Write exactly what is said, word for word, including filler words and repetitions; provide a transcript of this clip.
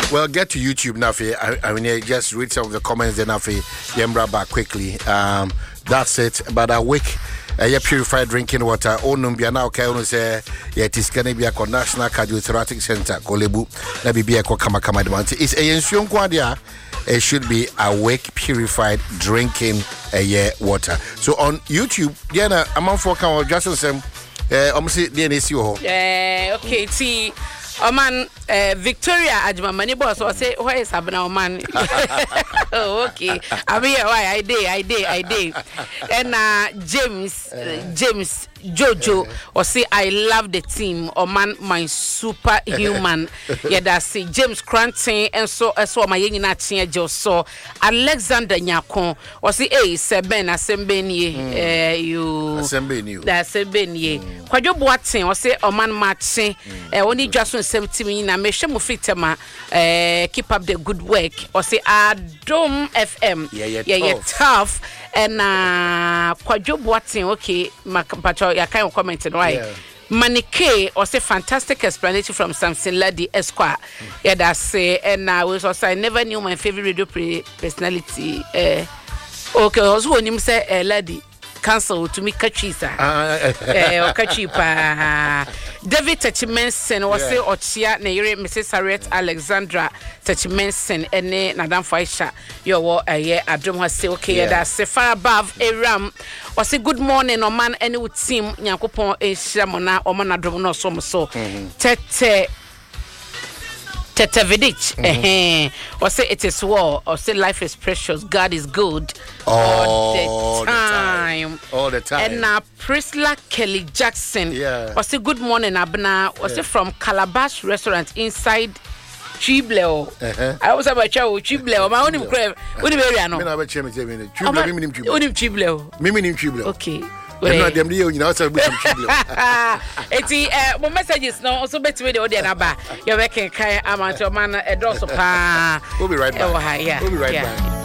Well, get to YouTube now. I, I mean, just read some of the comments then. Now, Yembra back quickly. Um, that's it. But a week. Uh, yeah, purified drinking water. Oh, Numbia now. Okay, I say yeah, it is gonna be a National Cardiothoracic Center. Kolebu, na be a kama kama demand. It's a yension kwadia. It should be awake, purified drinking uh, yeah, water. So on YouTube, yeah, I'm on for count just some. Uh, I'm see the N A C O. Yeah, okay. See. Oh man, uh, Victoria Ajma money boss. So I say, why is happening, oh man? Oh, okay. I mean, why I did, I did, I did. And uh, James, uh, James Jojo, or say, I love the team. Oh man, my superhuman. Yeah, that's it. James Cranton, and so I saw my young Natia just so Alexander Nyakon, or say, hey, Seben, Assembeni, uh, you, Assembeni, that's Assembeni. Kwajo Boatin, or say, oh man, matching, uh, only just seventeen na me hwemo fitema eh keep up the good work or say Adom F M yeah yeah, yeah, yeah tough and uh Kwadwo Boatin okay mapacho ya kan comment right yeah. Manike or say fantastic explanation from Samson Lady Esquire mm. yeah that say and I was also I never knew my favorite radio personality eh okay also when him say uh, Lady cancel to me kachisa eh o kachipa David Tachimensen was say ochia na yere Missus Harriet Alexandra Tachimensen ene Nadam Faisha yo wo eh Adom ha say okay yeah. That say far above Aram or say good morning o man any team Nyankopon e hira mo na o man Adom no so so tete Tete Vidich, eh, or say it is war, or say life is precious, God is good all, all the time. The time. All the time. And now uh, Priscilla Kelly Jackson, yeah. or say good morning, Abna, or say yeah. from Calabash Restaurant inside Chibleo. Uh-huh. I was about Chow Chibleo, my own crave. What do you mean? I'm about Chibleo. Chibleo. Mimi Chibleo. Okay. No, them you know so we Eti eh mo messages no also bet me the audio number. You working kai amount of man e do so pa. We'll be right back. Yeah. We'll be right yeah. back.